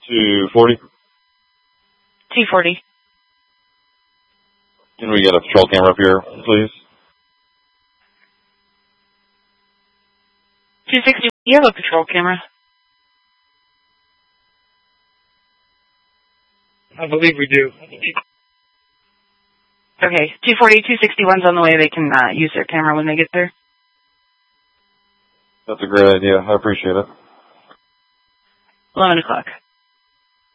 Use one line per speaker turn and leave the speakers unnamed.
240.
240.
Can we get a patrol camera up here, please?
260. You have a patrol camera.
I believe we do.
Okay, 240, 261's on the way. They can use their camera when they get there.
That's a great idea. I appreciate it.
11 o'clock.